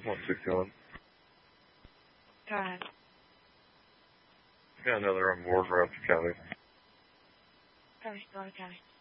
161. Go ahead. Got another on board Rapid County. County, Florida County.